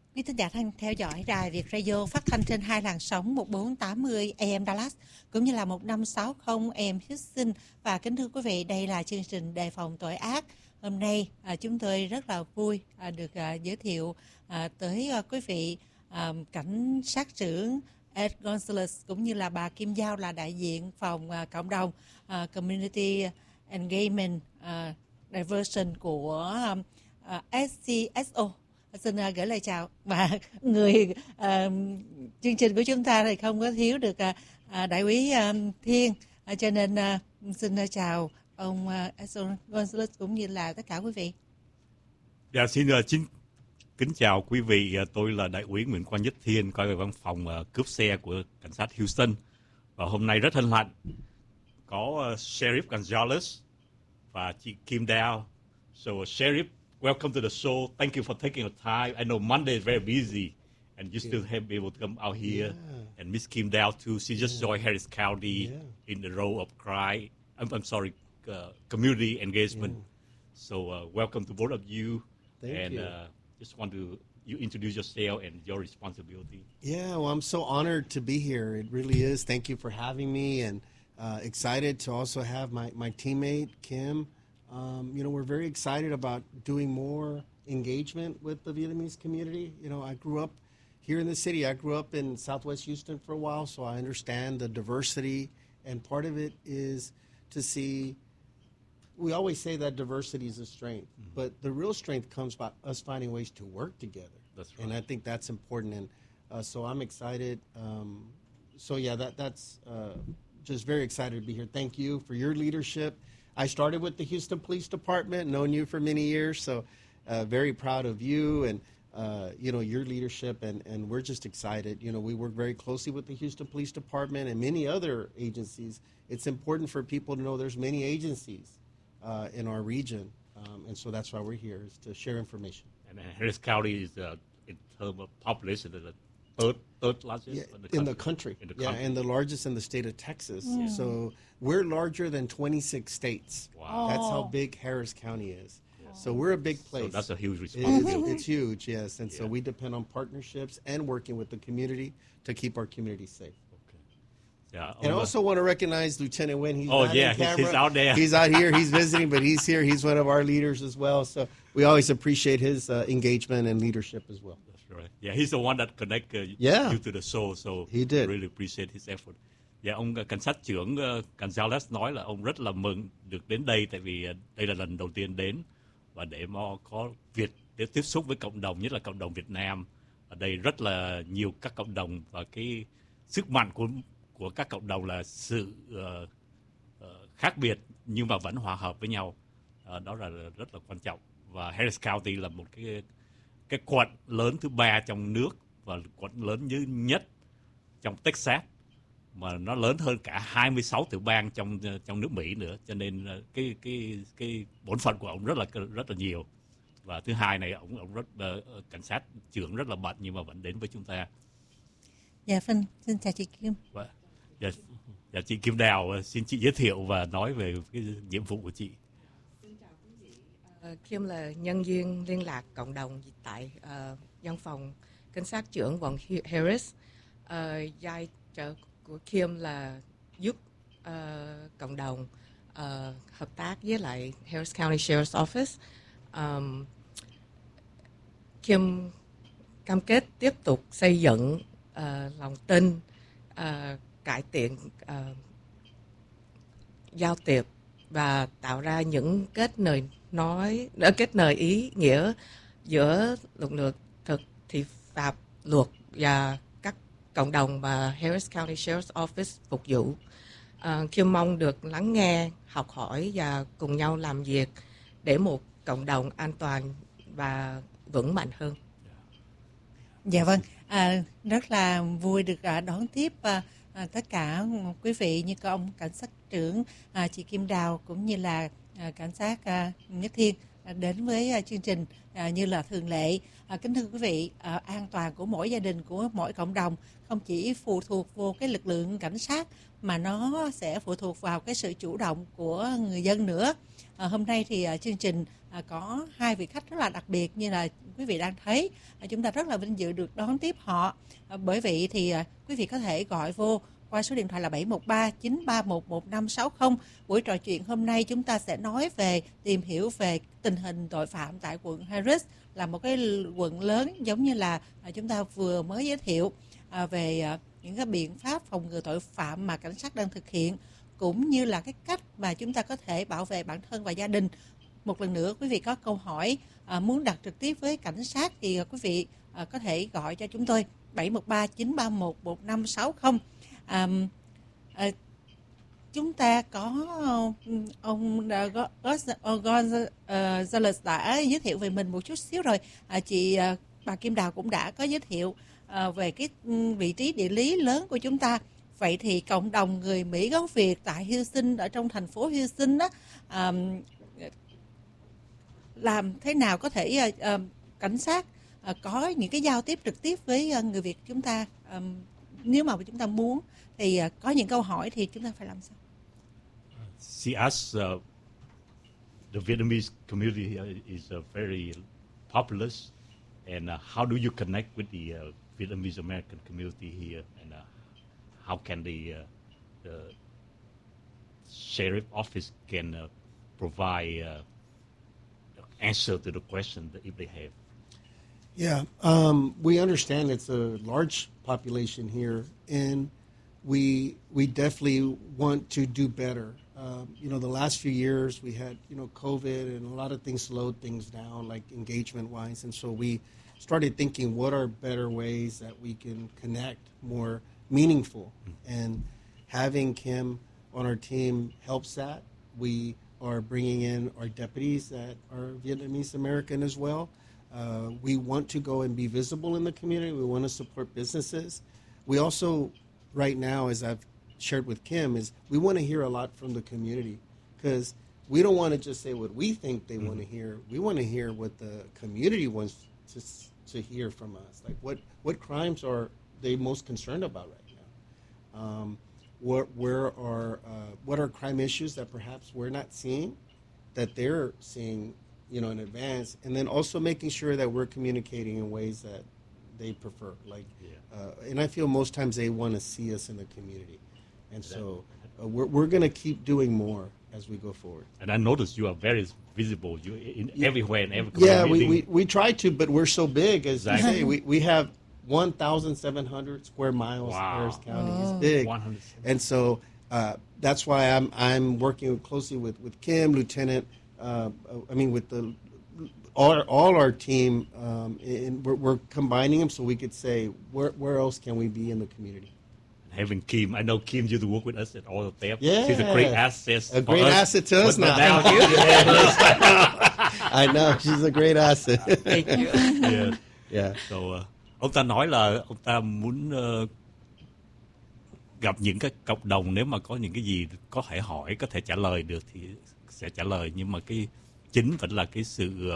Quý thính giả thân theo dõi đài Việt Radio phát thanh trên 2 làn sóng 1480 AM Dallas cũng như là 1560 AM Houston. Và kính thưa quý vị, đây là chương trình đề phòng tội ác. Hôm nay chúng tôi rất là vui được giới thiệu tới quý vị cảnh sát trưởng Ed Gonzalez cũng như là bà Kim Giao là đại diện phòng cộng đồng Community Engagement Diversion của SCSO. Xin gửi lời chào và người chương trình của chúng ta thì không có thiếu được đại úy Thiên, cho nên xin chào ông Gonzalez cũng như là tất cả quý vị. Dạ, xin kính chào quý vị. Tôi là đại úy Nguyễn Quang Nhất Thiên, coi về văn phòng cướp xe của cảnh sát Houston. Và hôm nay rất hân hạnh có Sheriff Gonzalez và chị Kim Dow. So Sheriff, welcome to the show. Thank you for taking the time. I know Monday is very busy, and you still have been able to come out here. And Miss Kim Dow too. She just joined Harris County in the role of community engagement. So welcome to both of you. Thank you. Just want you introduce yourself and your responsibility. Yeah, well, I'm so honored to be here. It really is. Thank you for having me, and excited to also have my teammate Kim. We're very excited about doing more engagement with the Vietnamese community. I grew up here in the city. I grew up in Southwest Houston for a while, so I understand the diversity. And part of it is to see, we always say that diversity is a strength, but the real strength comes by us finding ways to work together. That's right. And I think that's important. And so I'm excited. That's just very excited to be here. Thank you for your leadership. I started with the Houston Police Department, known you for many years, so very proud of you and, your leadership, and we're just excited. We work very closely with the Houston Police Department and many other agencies. It's important for people to know there's many agencies in our region, and so that's why we're here, is to share information. And Harris County is, in terms of population, the third largest in the country. And the largest in the state of Texas. So we're larger than 26 states. Wow. That's how big Harris County is. So we're a big place. So that's a huge responsibility. It's huge, yes. And so we depend on partnerships and working with the community to keep our community safe. Yeah. And I also want to recognize Lieutenant Nguyen. He's not in camera. He's out there. He's out here. He's visiting, but he's here. He's one of our leaders as well. So we always appreciate his engagement and leadership as well. That's right. Yeah, he's the one that connected you to the show. So he did. Really appreciate his effort. Dạ, ông cảnh sát trưởng Gonzalez nói là ông rất là mừng được đến đây, tại vì đây là lần đầu tiên đến, và để mà có để tiếp xúc với cộng đồng, nhất là cộng đồng Việt Nam. Ở đây rất là nhiều các cộng đồng, và cái sức mạnh của các cộng đồng là sự khác biệt nhưng mà vẫn hòa hợp với nhau. Đó là rất là quan trọng. Và Harris County là một cái quận lớn thứ 3 trong nước và quận lớn nhất trong Texas, mà nó lớn hơn cả 26 tiểu bang trong nước Mỹ nữa, cho nên cái bổn phận của ông rất là nhiều. Và thứ hai này, ông rất cảnh sát trưởng rất là bận nhưng mà vẫn đến với chúng ta. Dạ, xin chào chị Kim. Dạ, chị Kim Đào, xin chị giới thiệu và nói về cái nhiệm vụ của chị. Xin chào quý vị. Kim là nhân viên liên lạc cộng đồng tại văn phòng cảnh sát trưởng quận Harris. Vai trò của Kim là giúp cộng đồng hợp tác với lại Harris County Sheriff's Office. Kim cam kết tiếp tục xây dựng lòng tin, cải thiện giao tiếp và tạo ra những kết nối ý nghĩa giữa lực lượng thực thi pháp luật và các cộng đồng mà Harris County Sheriff's Office phục vụ. Kim mong được lắng nghe, học hỏi và cùng nhau làm việc để một cộng đồng an toàn và vững mạnh hơn. Dạ vâng, rất là vui được đón tiếp tất cả quý vị như ông cảnh sát trưởng, chị Kim Đào cũng như là cảnh sát Nhất Thiên đến với chương trình như là thường lệ. Kính thưa quý vị, an toàn của mỗi gia đình, của mỗi cộng đồng không chỉ phụ thuộc vào cái lực lượng cảnh sát mà nó sẽ phụ thuộc vào cái sự chủ động của người dân nữa. Hôm nay thì chương trình có hai vị khách rất là đặc biệt, như là quý vị đang thấy. Chúng ta rất là vinh dự được đón tiếp họ. Bởi vậy thì quý vị có thể gọi vô qua số điện thoại là 713-931-1560. Buổi trò chuyện hôm nay chúng ta sẽ nói về tìm hiểu về tình hình tội phạm tại quận Harris, là một cái quận lớn giống như là chúng ta vừa mới giới thiệu về những cái biện pháp phòng ngừa tội phạm mà cảnh sát đang thực hiện, cũng như là cái cách mà chúng ta có thể bảo vệ bản thân và gia đình. Một lần nữa, quý vị có câu hỏi muốn đặt trực tiếp với cảnh sát thì quý vị có thể gọi cho chúng tôi 713-931-1560. Chúng ta có ông Gonzalez đã giới thiệu về mình một chút xíu rồi. Bà Kim Đào cũng đã có giới thiệu về cái vị trí địa lý lớn của chúng ta. Vậy thì cộng đồng người Mỹ gốc Việt tại Houston, ở trong thành phố Houston đó, làm thế nào có thể cảnh sát có những cái giao tiếp trực tiếp với người Việt chúng ta, nếu mà chúng ta muốn thì có những câu hỏi thì chúng ta phải làm sao? She asked, the Vietnamese community here is very populous, and how do you connect with the Vietnamese American community here, and how can the sheriff office can provide answer to the question that if they have? Yeah, we understand it's a large population here, and we definitely want to do better. The last few years we had, COVID, and a lot of things slowed things down, like engagement-wise, and so we started thinking, what are better ways that we can connect more meaningful? And having Kim on our team helps that. We are bringing in our deputies that are Vietnamese American as well. We want to go and be visible in the community. We want to support businesses. We also, right now, as I've shared with Kim, is we want to hear a lot from the community, because we don't want to just say what we think they want to hear. We want to hear what the community wants to hear from us. Like what crimes are they most concerned about right now? What are crime issues that perhaps we're not seeing that they're seeing, in advance, and then also making sure that we're communicating in ways that they prefer. And I feel most times they want to see us in the community, and so we're going to keep doing more as we go forward. And I noticed you are very visible. You everywhere in every community. Yeah, we try to, but we're so big, as you say. We have 1,700 square miles. Wow. Harris County is big, 100. and so that's why I'm working closely with Kim, Lieutenant. With all our team, and we're combining them so we could say where else can we be in the community. Having Kim, I know Kim used to work with us at all the time. Yeah, she's a great asset. A great asset to us now. I know, she's a great asset. Thank you. Yeah. Yeah. So, ông ta nói là ông ta muốn gặp những cái cộng đồng, nếu mà có những cái gì có thể hỏi, có thể trả lời được thì sẽ trả lời, nhưng mà cái chính vẫn là cái sự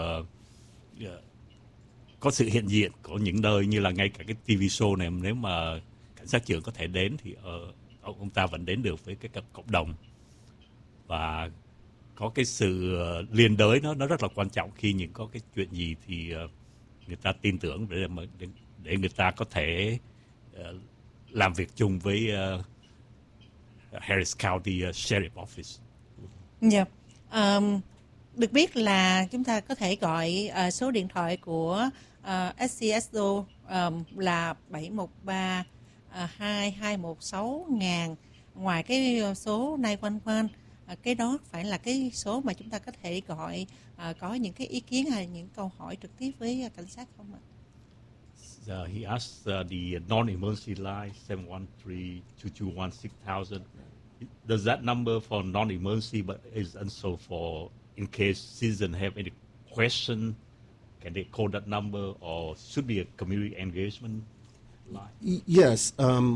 có sự hiện diện của những nơi như là ngay cả cái TV show này, nếu mà cảnh sát trưởng có thể đến thì ông ta vẫn đến được với cái cộng đồng, và có cái sự liên đới nó rất là quan trọng. Khi những có cái chuyện gì thì người ta tin tưởng để người ta có thể làm việc chung với Harris County Sheriff Office. Yeah. Được biết là chúng ta có thể gọi số điện thoại của SCSO là 713-2216-1000. Ngoài cái số 911, cái đó phải là cái số mà chúng ta có thể gọi có những cái ý kiến hay những câu hỏi trực tiếp với cảnh sát không ạ? He asked the non-emergency line 713-221-6000. Does that number for non-emergency, but is also for in case citizens have any question, can they call that number, or should be a community engagement line? Yes,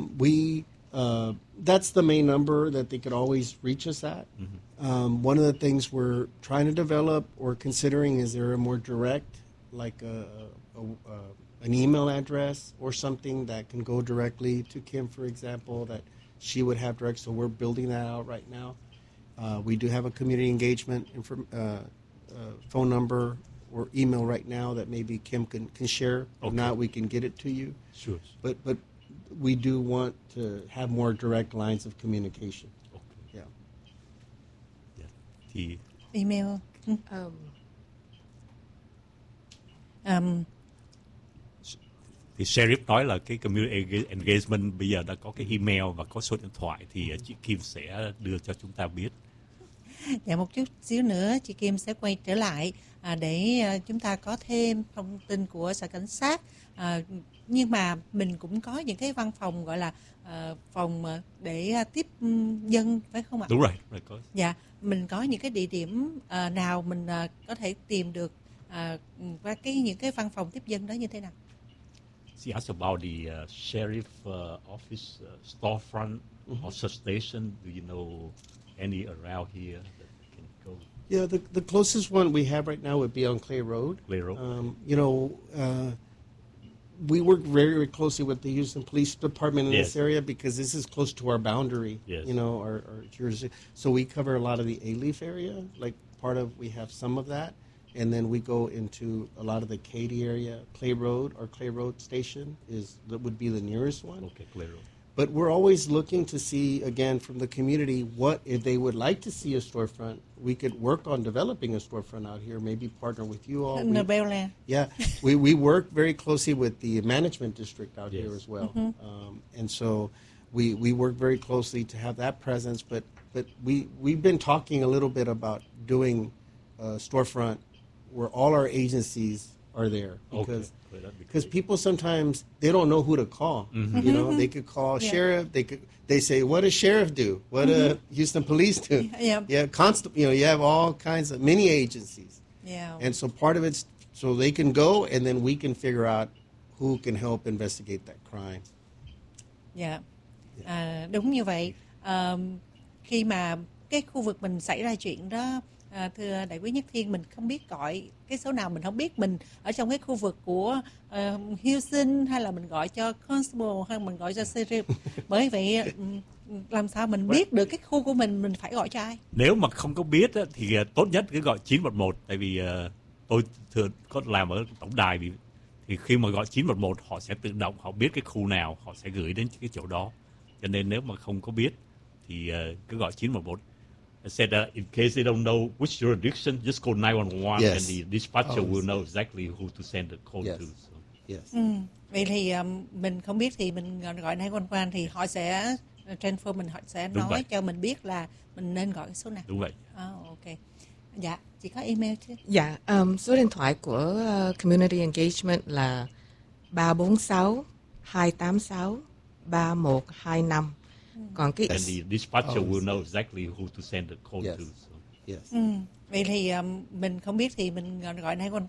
that's the main number that they could always reach us at. Mm-hmm. One of the things we're trying to develop or considering is there a more direct, like an email address or something that can go directly to Kim, for example, that she would have direct. So we're building that out right now. We do have a community engagement phone number or email right now that maybe Kim can share. If Okay. not, we can get it to you. Sure. But we do want to have more direct lines of communication. Okay. Yeah. Yeah. Thì Email. thì sheriff nói là cái community engagement bây giờ đã có cái email và có số điện thoại, thì chị Kim sẽ đưa cho chúng ta biết. Dạ, một chút xíu nữa chị Kim sẽ quay trở lại để chúng ta có thêm thông tin của sở cảnh sát. Nhưng mà mình cũng có những cái văn phòng gọi là phòng để tiếp dân, phải không ạ? Đúng rồi, có. Dạ, mình có những cái địa điểm nào mình có thể tìm được và những cái văn phòng tiếp dân đó như thế nào? She asked about the sheriff office storefront or substation. Do you know any around here that can go? Yeah, the closest one we have right now would be on Clay Road. Clay Road. We work very, very closely with the Houston Police Department in Yes. this area because this is close to our boundary, Yes. our jurisdiction. So we cover a lot of the Alief area, like we have some of that. And then we go into a lot of the Katy area. Clay Road station that would be the nearest one. Okay, Clay Road. But we're always looking to see, again, from the community, what if they would like to see a storefront. We could work on developing a storefront out here, maybe partner with you all. Nebraland. Yeah, we work very closely with the management district out Yes. here as well. And so we work very closely to have that presence. But we've been talking a little bit about doing a storefront where all our agencies are there. Because Okay, that'd be because great. people sometimes they don't know who to call. They could call Yeah. sheriff. They say, "What does sheriff do? What do Houston police do?" Yeah. Constable. You have all kinds of many agencies, Yeah. and so part of it's so they can go, and then we can figure out who can help investigate that crime. Dạ, đúng như vậy. Khi mà cái khu vực mình xảy ra chuyện đó, thưa đại quý Nhất Thiên, mình không biết gọi cái số nào, mình không biết mình ở trong cái khu vực của Houston hay là mình gọi cho constable hay mình gọi cho sheriff. Bởi vậy làm sao mình biết được cái khu của mình phải gọi cho ai? Nếu mà không có biết á, thì tốt nhất cứ gọi 911, tại vì tôi thường có làm ở tổng đài, thì khi mà gọi 911 họ sẽ tự động, họ biết cái khu nào họ sẽ gửi đến cái chỗ đó. Cho nên nếu mà không có biết thì cứ gọi 911. I said in case they don't know which jurisdiction, just call 911 Yes. and the dispatcher Oh, will know exactly who to send the call Yes. to. So. Yes. Vậy thì mình không biết thì mình gọi 911 thì họ sẽ transfer mình, họ sẽ Đúng nói vậy. cho mình biết là mình nên gọi cái số nào. Đúng vậy. Ok. Dạ, chị có email chứ? Dạ, số điện thoại của Community Engagement là 346 286 3125. Còn cái And the dispatcher Oh, will know exactly who to send the call Yes. to. So. Yes. Vậy thì mình không biết thì mình gọi 911